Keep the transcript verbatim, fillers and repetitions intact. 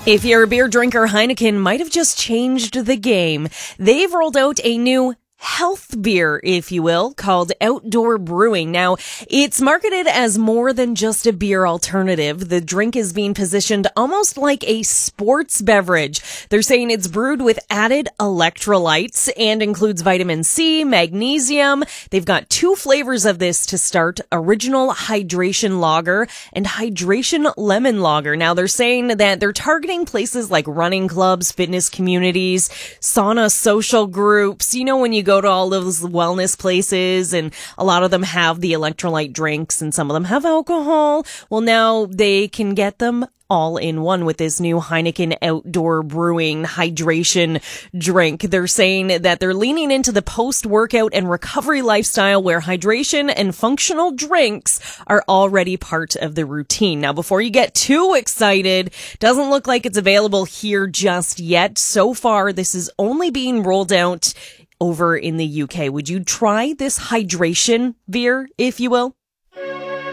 If you're a beer drinker, Heineken might have just changed the game. They've rolled out a new health beer, if you will, called Outdoor Brewing. Now, it's marketed as more than just a beer alternative. The drink is being positioned almost like a sports beverage. They're saying it's brewed with added electrolytes and includes vitamin C, magnesium. They've got two flavors of this to start: Original Hydration Lager and Hydration Lemon Lager. Now, they're saying that they're targeting places like running clubs, fitness communities, sauna social groups. You know, when you go to all those wellness places, and a lot of them have the electrolyte drinks and some of them have alcohol. Well, now they can get them all in one with this new Heineken Outdoor Brewing hydration drink. They're saying that they're leaning into the post-workout and recovery lifestyle where hydration and functional drinks are already part of the routine. Now, before you get too excited, doesn't look like it's available here just yet. So far, this is only being rolled out over in the U K. Would you try this hydration beer, if you will?